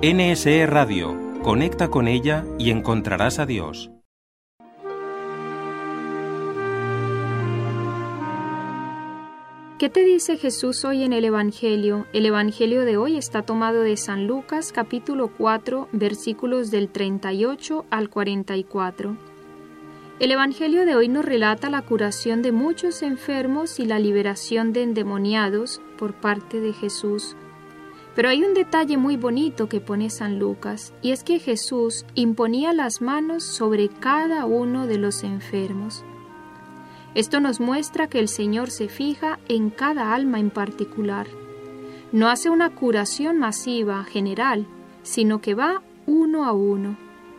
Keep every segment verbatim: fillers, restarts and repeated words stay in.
N S E Radio. Conecta con ella y encontrarás a Dios. ¿Qué te dice Jesús hoy en el Evangelio? El Evangelio de hoy está tomado de San Lucas, capítulo cuatro, versículos del treinta y ocho al cuarenta y cuatro. El Evangelio de hoy nos relata la curación de muchos enfermos y la liberación de endemoniados por parte de Jesús. Pero hay un detalle muy bonito que pone San Lucas, y es que Jesús imponía las manos sobre cada uno de los enfermos. Esto nos muestra que el Señor se fija en cada alma en particular. No hace una curación masiva, general, sino que va uno a uno.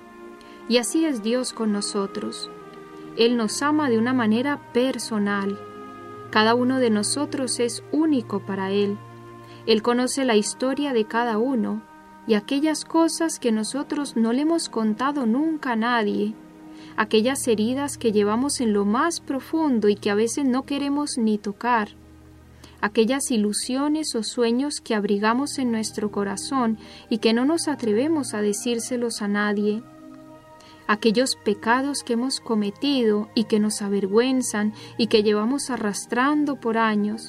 Y así es Dios con nosotros. Él nos ama de una manera personal. Cada uno de nosotros es único para Él. Él conoce la historia de cada uno y aquellas cosas que nosotros no le hemos contado nunca a nadie, aquellas heridas que llevamos en lo más profundo y que a veces no queremos ni tocar, aquellas ilusiones o sueños que abrigamos en nuestro corazón y que no nos atrevemos a decírselos a nadie, aquellos pecados que hemos cometido y que nos avergüenzan y que llevamos arrastrando por años.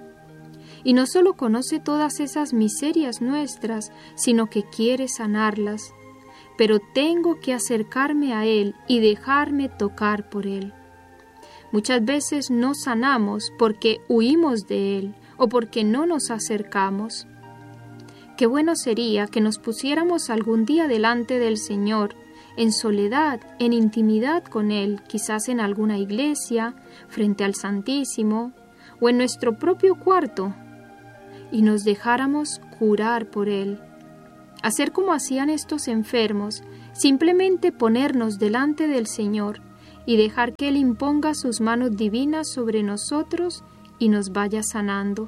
Y no solo conoce todas esas miserias nuestras, sino que quiere sanarlas. Pero tengo que acercarme a Él y dejarme tocar por Él. Muchas veces no sanamos porque huimos de Él o porque no nos acercamos. Qué bueno sería que nos pusiéramos algún día delante del Señor, en soledad, en intimidad con Él, quizás en alguna iglesia, frente al Santísimo, o en nuestro propio cuarto, y nos dejáramos curar por Él. Hacer como hacían estos enfermos, simplemente ponernos delante del Señor y dejar que Él imponga sus manos divinas sobre nosotros y nos vaya sanando.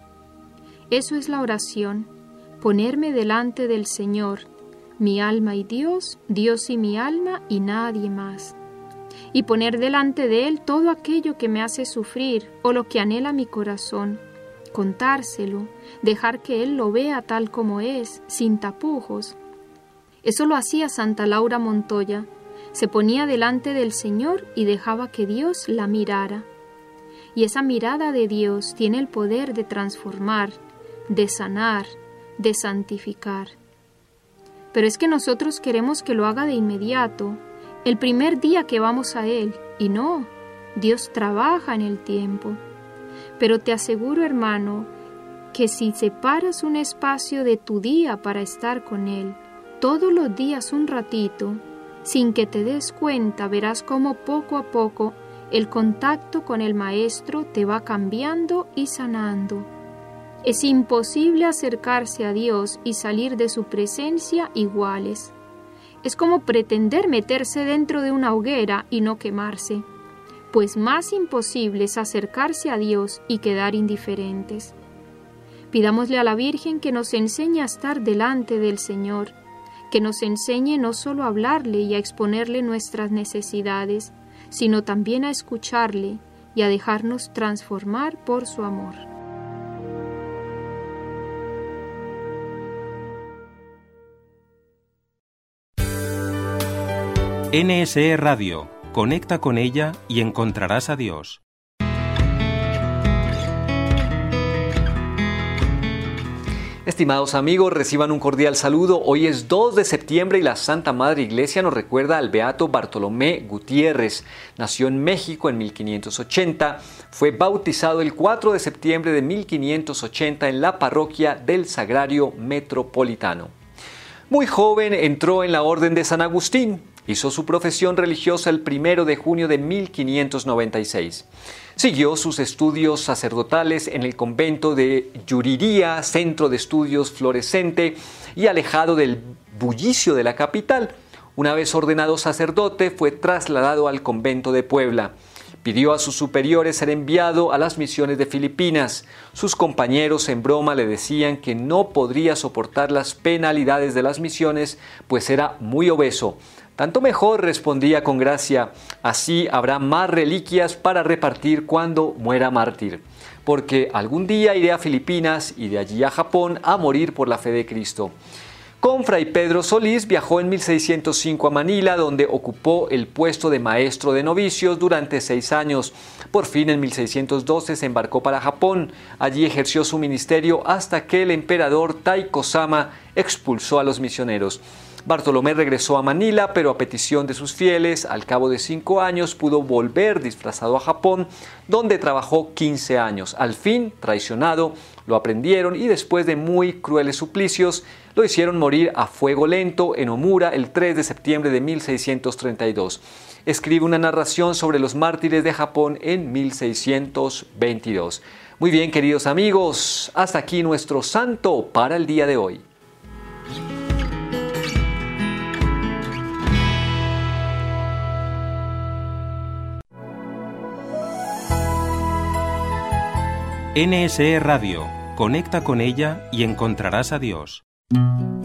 Eso es la oración, ponerme delante del Señor, mi alma y Dios, Dios y mi alma y nadie más. Y poner delante de Él todo aquello que me hace sufrir o lo que anhela mi corazón. Contárselo, dejar que Él lo vea tal como es, sin tapujos. Eso lo hacía Santa Laura Montoya. Se ponía delante del Señor y dejaba que Dios la mirara. Y esa mirada de Dios tiene el poder de transformar, de sanar, de santificar. Pero es que nosotros queremos que lo haga de inmediato, el primer día que vamos a Él, y no, Dios trabaja en el tiempo. Pero te aseguro, hermano, que si separas un espacio de tu día para estar con Él, todos los días un ratito, sin que te des cuenta, verás cómo poco a poco el contacto con el Maestro te va cambiando y sanando. Es imposible acercarse a Dios y salir de su presencia iguales. Es como pretender meterse dentro de una hoguera y no quemarse. Pues más imposible es acercarse a Dios y quedar indiferentes. Pidámosle a la Virgen que nos enseñe a estar delante del Señor, que nos enseñe no solo a hablarle y a exponerle nuestras necesidades, sino también a escucharle y a dejarnos transformar por su amor. N S E Radio. Conecta con ella y encontrarás a Dios. Estimados amigos, reciban un cordial saludo. Hoy es dos de septiembre y la Santa Madre Iglesia nos recuerda al beato Bartolomé Gutiérrez. Nació en México en mil quinientos ochenta. Fue bautizado el cuatro de septiembre de mil quinientos ochenta en la parroquia del Sagrario Metropolitano. Muy joven entró en la Orden de San Agustín. Hizo su profesión religiosa el primero de junio de mil quinientos noventa y seis. Siguió sus estudios sacerdotales en el convento de Yuriría, centro de estudios florescente y alejado del bullicio de la capital. Una vez ordenado sacerdote, fue trasladado al convento de Puebla. Pidió a sus superiores ser enviado a las misiones de Filipinas. Sus compañeros en broma le decían que no podría soportar las penalidades de las misiones, pues era muy obeso. Tanto mejor, respondía con gracia, así habrá más reliquias para repartir cuando muera mártir, porque algún día iré a Filipinas y de allí a Japón a morir por la fe de Cristo. Con Fray Pedro Solís viajó en mil seiscientos cinco a Manila, donde ocupó el puesto de maestro de novicios durante seis años. Por fin, en mil seiscientos doce se embarcó para Japón. Allí ejerció su ministerio hasta que el emperador Taiko-sama expulsó a los misioneros. Bartolomé regresó a Manila, pero a petición de sus fieles, al cabo de cinco años pudo volver disfrazado a Japón, donde trabajó quince años. Al fin, traicionado, lo aprendieron y después de muy crueles suplicios, lo hicieron morir a fuego lento en Omura el tres de septiembre de mil seiscientos treinta y dos. Escribe una narración sobre los mártires de Japón en mil seiscientos veintidós. Muy bien, queridos amigos, hasta aquí nuestro santo para el día de hoy. N S E Radio. Conecta con ella y encontrarás a Dios.